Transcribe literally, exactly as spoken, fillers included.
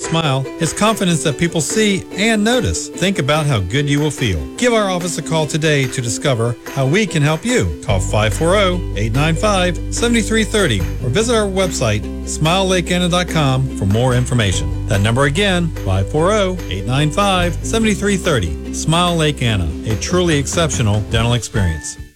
smile is confidence that people see and notice. Think about how good you will feel. Give our office a call today to discover how we can help you. Call five four zero, eight nine five, seven three three zero or visit our website, smile lake anna dot com, for more information. That number again, five four zero, eight nine five, seven three three zero. Smile Lake Anna, a truly exceptional dental experience.